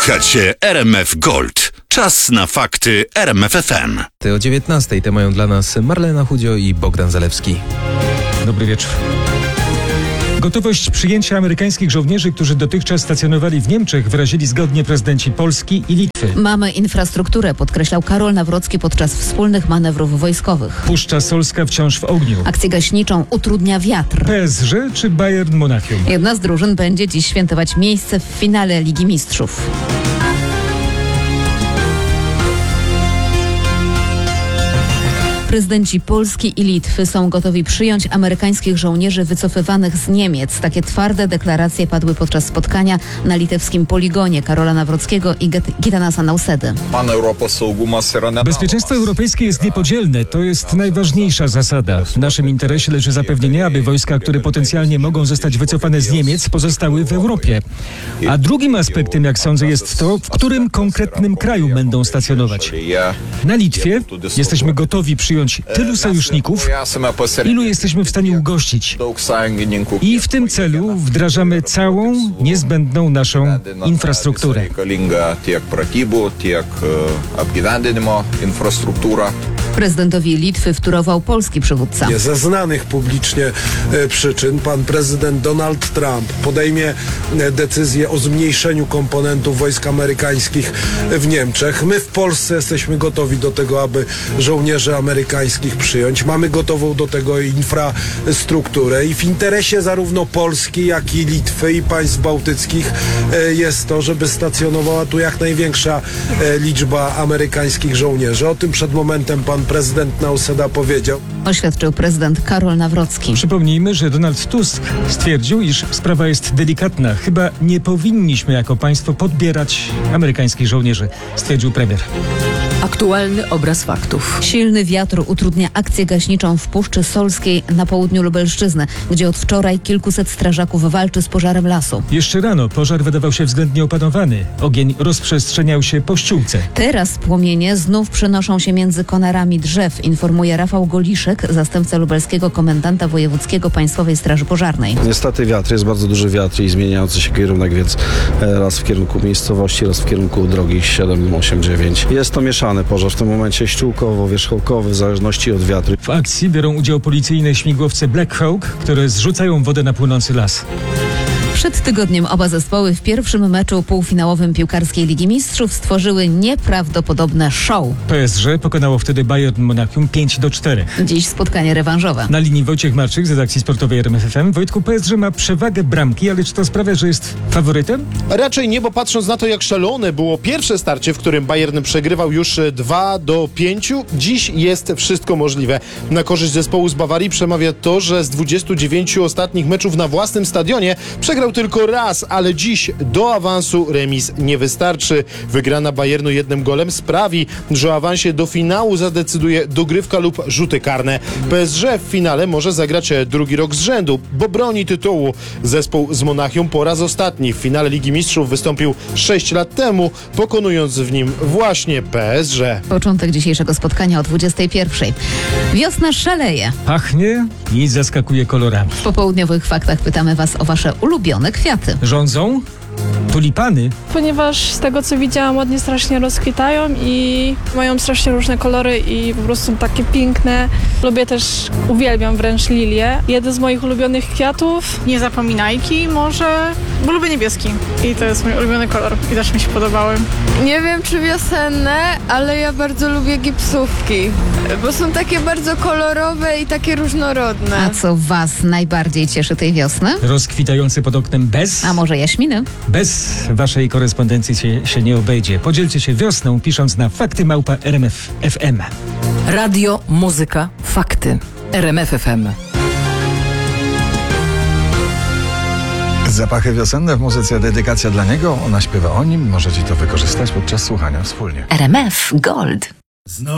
Słuchacie RMF Gold. Czas na fakty RMF FM. O 19:00 te mają dla nas Marlena Chudzio i Bogdan Zalewski. Dobry wieczór. Gotowość przyjęcia amerykańskich żołnierzy, którzy dotychczas stacjonowali w Niemczech, wyrazili zgodnie prezydenci Polski i Litwy. Mamy infrastrukturę, podkreślał Karol Nawrocki podczas wspólnych manewrów wojskowych. Puszcza Solska wciąż w ogniu. Akcję gaśniczą utrudnia wiatr. PSG czy Bayern Monachium? Jedna z drużyn będzie dziś świętować miejsce w finale Ligi Mistrzów. Prezydenci Polski i Litwy są gotowi przyjąć amerykańskich żołnierzy wycofywanych z Niemiec. Takie twarde deklaracje padły podczas spotkania na litewskim poligonie Karola Nawrockiego i Gitanasa Nausedy. Bezpieczeństwo europejskie jest niepodzielne. To jest najważniejsza zasada. W naszym interesie leży zapewnienie, aby wojska, które potencjalnie mogą zostać wycofane z Niemiec, pozostały w Europie. A drugim aspektem, jak sądzę, jest to, w którym konkretnym kraju będą stacjonować. Na Litwie jesteśmy gotowi przyjąć tylu sojuszników, ilu jesteśmy w stanie ugościć. I w tym celu wdrażamy całą niezbędną naszą infrastrukturę. Prezydentowi Litwy wtórował polski przywódca. Ze znanych publicznie przyczyn pan prezydent Donald Trump podejmie decyzję o zmniejszeniu komponentów wojsk amerykańskich w Niemczech. My w Polsce jesteśmy gotowi do tego, aby żołnierzy amerykańskich przyjąć. Mamy gotową do tego infrastrukturę i w interesie zarówno Polski, jak i Litwy i państw bałtyckich jest to, żeby stacjonowała tu jak największa liczba amerykańskich żołnierzy. O tym przed momentem pan prezydent Nauseda powiedział. Oświadczył prezydent Karol Nawrocki. Przypomnijmy, że Donald Tusk stwierdził, iż sprawa jest delikatna. Chyba nie powinniśmy jako państwo podbierać amerykańskich żołnierzy, stwierdził premier. Aktualny obraz faktów. Silny wiatr utrudnia akcję gaśniczą w Puszczy Solskiej na południu Lubelszczyzny, gdzie od wczoraj kilkuset strażaków walczy z pożarem lasu. Jeszcze rano pożar wydawał się względnie opanowany. Ogień rozprzestrzeniał się po ściółce. Teraz płomienie znów przenoszą się między konarami drzew, informuje Rafał Goliszek, zastępca lubelskiego komendanta wojewódzkiego Państwowej Straży Pożarnej. Niestety wiatr, jest bardzo duży wiatr i zmieniający się kierunek, więc raz w kierunku miejscowości, raz w kierunku drogi 789. Jest to mieszany pożar, w tym momencie ściółkowo-wierzchołkowy, w zależności od wiatru. W akcji biorą udział policyjne śmigłowce Black Hawk, które zrzucają wodę na płonący las. Przed tygodniem oba zespoły w pierwszym meczu półfinałowym piłkarskiej Ligi Mistrzów stworzyły nieprawdopodobne show. PSG pokonało wtedy Bayern Monachium 5-4. Dziś spotkanie rewanżowe. Na linii Wojciech Marczyk z redakcji sportowej RMF FM. Wojtku, PSG ma przewagę bramki, ale czy to sprawia, że jest faworytem? Raczej nie, bo patrząc na to, jak szalone było pierwsze starcie, w którym Bayern przegrywał już 2-5, dziś jest wszystko możliwe. Na korzyść zespołu z Bawarii przemawia to, że z 29 ostatnich meczów na własnym stadionie przegrał tylko raz, ale dziś do awansu remis nie wystarczy. Wygrana Bayernu jednym golem sprawi, że o awansie do finału zadecyduje dogrywka lub rzuty karne. PSG w finale może zagrać drugi rok z rzędu, bo broni tytułu. Zespół z Monachium po raz ostatni w finale Ligi Mistrzów wystąpił 6 lat temu, pokonując w nim właśnie PSG. Początek dzisiejszego spotkania o 21:00. Wiosna szaleje. Pachnie i zaskakuje kolorami. W popołudniowych faktach pytamy Was o Wasze ulubione kwiaty. Rządzą tulipany. Ponieważ z tego, co widziałam, ładnie strasznie rozkwitają i mają strasznie różne kolory i po prostu takie piękne. Lubię też, uwielbiam wręcz lilie. Jeden z moich ulubionych kwiatów. Niezapominajki może, bo lubię niebieski i to jest mój ulubiony kolor i też mi się podobały. Nie wiem, czy wiosenne, ale ja bardzo lubię gipsówki, bo są takie bardzo kolorowe i takie różnorodne. A co Was najbardziej cieszy tej wiosny? Rozkwitający pod oknem bez... A może jaśminy? Bez waszej korespondencji się nie obejdzie. Podzielcie się wiosną, pisząc na fakty@rmf.fm. Radio, muzyka, fakty. RMF FM. Zapachy wiosenne w muzyce, dedykacja dla niego. Ona śpiewa o nim. Możecie to wykorzystać podczas słuchania wspólnie. RMF Gold.